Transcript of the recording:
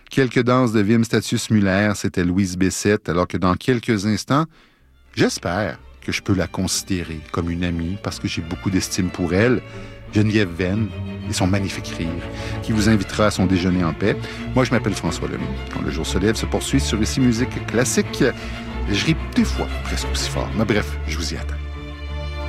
Quelques danses de Wim Statius Müller, c'était Louise Bessette, alors que dans quelques instants, j'espère que je peux la considérer comme une amie parce que j'ai beaucoup d'estime pour elle, Geneviève Venn et son magnifique rire, qui vous invitera à son déjeuner en paix. Moi, je m'appelle François Lemay. Quand le jour se lève se poursuit sur Ici Musique Classique. Je ris 2 fois presque aussi fort. Mais bref, je vous y attends.